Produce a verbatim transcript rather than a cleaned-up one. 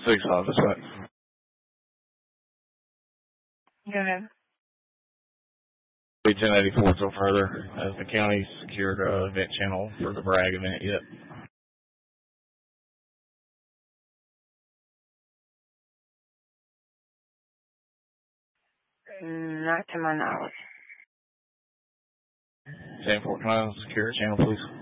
Six five, that's right. Go ahead. Be ten eighty-four till further, as the county secured uh, event channel for the Bragg event yet. Not to my knowledge. ten four, can I secure a channel, please?